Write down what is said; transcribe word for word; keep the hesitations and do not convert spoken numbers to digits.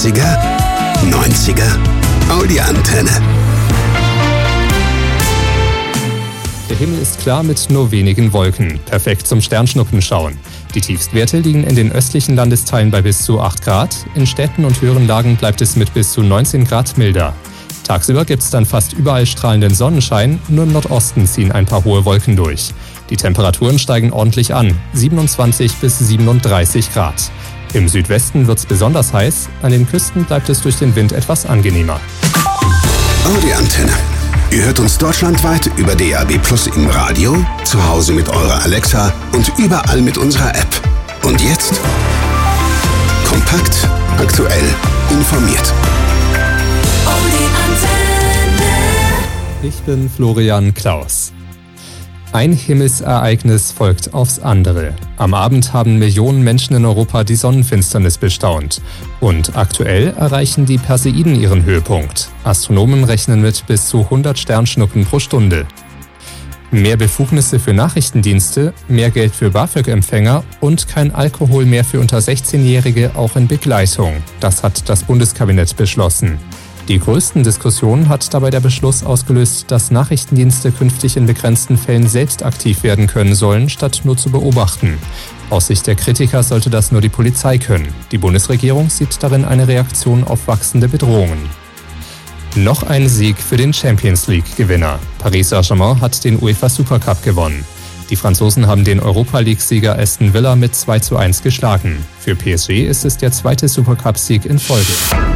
achtziger, neunziger, Audi-Antenne. Der Himmel ist klar mit nur wenigen Wolken. Perfekt zum Sternschnuppenschauen. Die Tiefstwerte liegen in den östlichen Landesteilen bei bis zu acht Grad. In Städten und höheren Lagen bleibt es mit bis zu neunzehn Grad milder. Tagsüber gibt es dann fast überall strahlenden Sonnenschein, nur im Nordosten ziehen ein paar hohe Wolken durch. Die Temperaturen steigen ordentlich an, siebenundzwanzig bis siebenunddreißig Grad. Im Südwesten wird es besonders heiß, an den Küsten bleibt es durch den Wind etwas angenehmer. Audi-Antenne. Ihr hört uns deutschlandweit über D A B Plus im Radio, zu Hause mit eurer Alexa und überall mit unserer App. Und jetzt kompakt, aktuell, informiert. Ich bin Florian Klaus. Ein Himmelsereignis folgt aufs andere. Am Abend haben Millionen Menschen in Europa die Sonnenfinsternis bestaunt. Und aktuell erreichen die Perseiden ihren Höhepunkt. Astronomen rechnen mit bis zu hundert Sternschnuppen pro Stunde. Mehr Befugnisse für Nachrichtendienste, mehr Geld für BAföG-Empfänger und kein Alkohol mehr für unter sechzehnjährige auch in Begleitung. Das hat das Bundeskabinett beschlossen. Die größten Diskussionen hat dabei der Beschluss ausgelöst, dass Nachrichtendienste künftig in begrenzten Fällen selbst aktiv werden können sollen, statt nur zu beobachten. Aus Sicht der Kritiker sollte das nur die Polizei können. Die Bundesregierung sieht darin eine Reaktion auf wachsende Bedrohungen. Noch ein Sieg für den Champions-League-Gewinner. Paris Saint-Germain hat den UEFA Supercup gewonnen. Die Franzosen haben den Europa-League-Sieger Aston Villa mit zwei zu eins geschlagen. Für P S G ist es der zweite Supercup-Sieg in Folge.